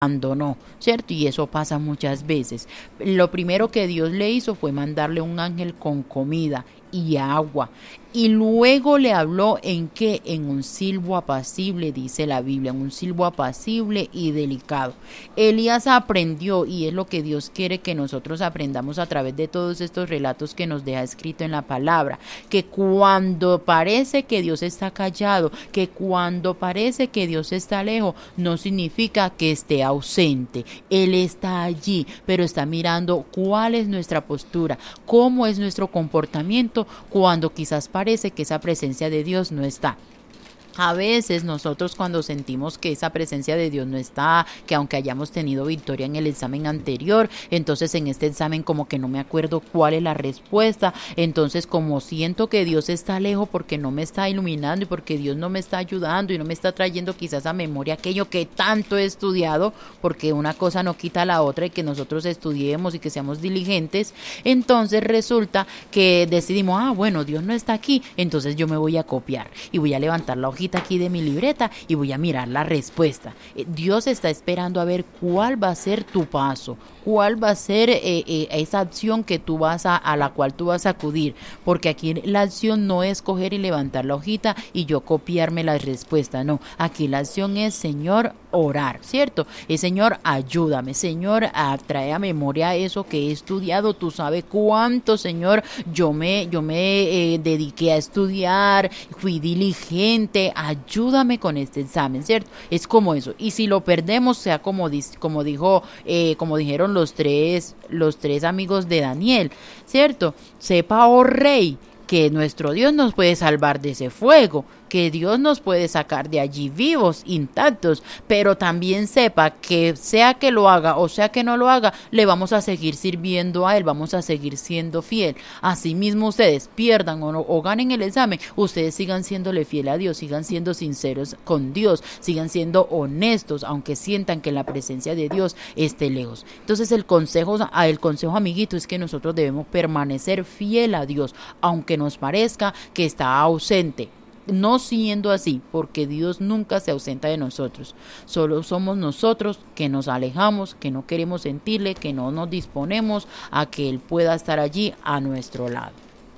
abandonó, ¿cierto? Y eso pasa muchas veces. Lo primero que Dios le hizo fue mandarle un ángel con comida y agua. Y luego le habló en qué, en un silbo apacible, dice la Biblia, en un silbo apacible y delicado. Elías aprendió, y es lo que Dios quiere que nosotros aprendamos a través de todos estos relatos que nos deja escrito en la palabra, que cuando parece que Dios está callado, que cuando parece que Dios está lejos, no significa que esté ausente. Él está allí, pero está mirando cuál es nuestra postura, cómo es nuestro comportamiento cuando quizás parece que esa presencia de Dios no está. A veces nosotros cuando sentimos que esa presencia de Dios no está, que aunque hayamos tenido victoria en el examen anterior, entonces en este examen como que no me acuerdo cuál es la respuesta, entonces como siento que Dios está lejos porque no me está iluminando y porque Dios no me está ayudando y no me está trayendo quizás a memoria aquello que tanto he estudiado, porque una cosa no quita la otra y que nosotros estudiemos y que seamos diligentes, entonces resulta que decidimos, bueno, Dios no está aquí, entonces yo me voy a copiar y voy a levantar la hojita aquí de mi libreta y voy a mirar la respuesta. Dios está esperando a ver cuál va a ser tu paso, cuál va a ser esa acción que tú vas a la cual tú vas a acudir, porque aquí la acción no es coger y levantar la hojita y yo copiarme la respuesta, no, aquí la acción es, Señor, orar, ¿cierto? Señor, ayúdame, Señor, trae a memoria eso que he estudiado, tú sabes cuánto, Señor, yo me dediqué a estudiar, fui diligente, ayúdame con este examen, ¿cierto? Es como eso. Y si lo perdemos, sea como dijeron los tres amigos de Daniel, ¿cierto? Sepa, oh rey, que nuestro Dios nos puede salvar de ese fuego, que Dios nos puede sacar de allí vivos, intactos, pero también sepa que sea que lo haga o sea que no lo haga, le vamos a seguir sirviendo a Él, vamos a seguir siendo fiel. Asimismo ustedes pierdan o ganen el examen, ustedes sigan siéndole fiel a Dios, sigan siendo sinceros con Dios, sigan siendo honestos, aunque sientan que la presencia de Dios esté lejos. Entonces el consejo amiguito es que nosotros debemos permanecer fiel a Dios, aunque nos parezca que está ausente. No siendo así, porque Dios nunca se ausenta de nosotros, solo somos nosotros que nos alejamos, que no queremos sentirle, que no nos disponemos a que Él pueda estar allí a nuestro lado.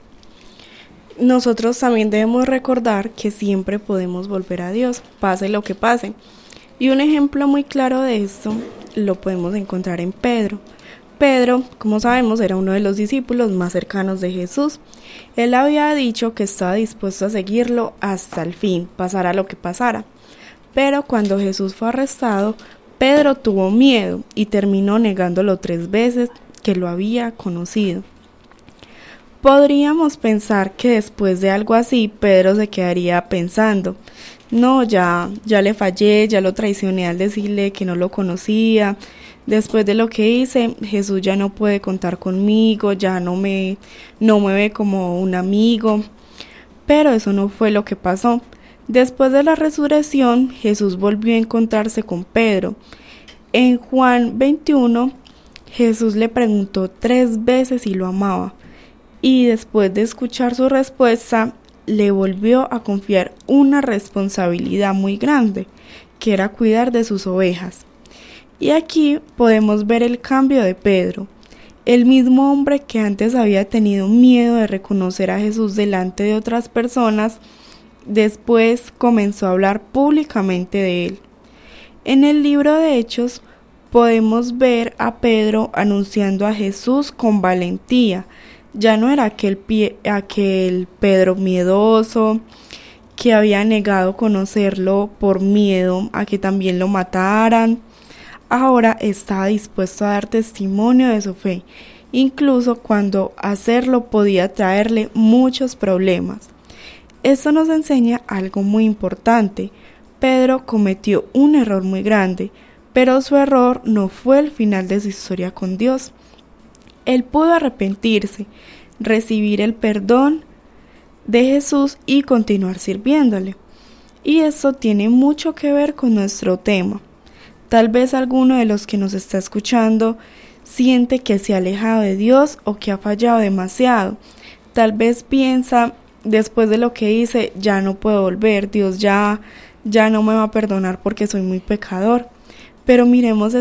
Nosotros también debemos recordar que siempre podemos volver a Dios, pase lo que pase. Y un ejemplo muy claro de esto lo podemos encontrar en Pedro. Pedro, como sabemos, era uno de los discípulos más cercanos de Jesús. Él había dicho que estaba dispuesto a seguirlo hasta el fin, pasara lo que pasara. Pero cuando Jesús fue arrestado, Pedro tuvo miedo y terminó negándolo 3 veces que lo había conocido. Podríamos pensar que después de algo así, Pedro se quedaría pensando, no, ya le fallé, ya lo traicioné al decirle que no lo conocía. Después de lo que hice, Jesús ya no puede contar conmigo, ya no me ve como un amigo. Pero eso no fue lo que pasó. Después de la resurrección, Jesús volvió a encontrarse con Pedro. En Juan 21, Jesús le preguntó 3 veces si lo amaba. Y después de escuchar su respuesta, le volvió a confiar una responsabilidad muy grande, que era cuidar de sus ovejas. Y aquí podemos ver el cambio de Pedro, el mismo hombre que antes había tenido miedo de reconocer a Jesús delante de otras personas, después comenzó a hablar públicamente de él. En el libro de Hechos podemos ver a Pedro anunciando a Jesús con valentía. Ya no era aquel Pedro miedoso que había negado conocerlo por miedo a que también lo mataran. Ahora estaba dispuesto a dar testimonio de su fe, incluso cuando hacerlo podía traerle muchos problemas. Esto nos enseña algo muy importante. Pedro cometió un error muy grande, pero su error no fue el final de su historia con Dios. Él pudo arrepentirse, recibir el perdón de Jesús y continuar sirviéndole. Y esto tiene mucho que ver con nuestro tema. Tal vez alguno de los que nos está escuchando siente que se ha alejado de Dios o que ha fallado demasiado. Tal vez piensa, después de lo que hice, ya no puedo volver, Dios ya no me va a perdonar porque soy muy pecador. Pero miremos